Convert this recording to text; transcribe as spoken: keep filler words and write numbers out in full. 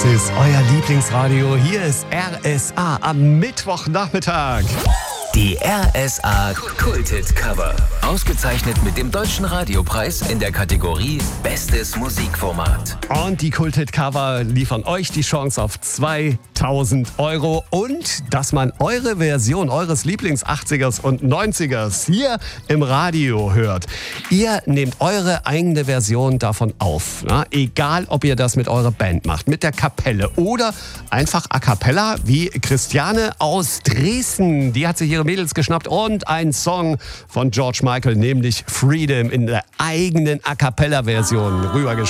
ist euer Lieblingsradio. Hier ist R S A am Mittwochnachmittag. Die R S A Kulthit Cover. Ausgezeichnet mit dem Deutschen Radiopreis in der Kategorie Bestes Musikformat. Und die Kulthit Cover liefern euch die Chance auf zweitausend Euro und dass man eure Version eures Lieblings-achtzigers und neunzigers hier im Radio hört. Ihr nehmt eure eigene Version davon auf. Na? Egal, ob ihr das mit eurer Band macht, mit der Kapelle oder einfach a cappella wie Christiane aus Dresden. Die hat sich ihre Mädels geschnappt und ein Song von George Michael, nämlich Freedom, in der eigenen A-Cappella-Version rübergeschickt.